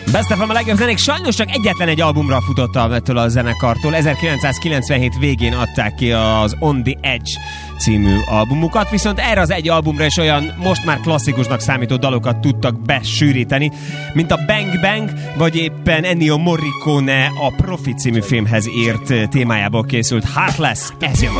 Best of a legjobb zenék, sajnos csak egyetlen egy albumra futottam ettől a zenekartól. 1997 végén adták ki az On the Edge című albumukat, viszont erre az egy albumra is olyan most már klasszikusnak számító dalokat tudtak besűríteni, mint a Bang Bang, vagy éppen Ennio Morricone a Profi című filmhez írt témájából készült Heartless. Ez jön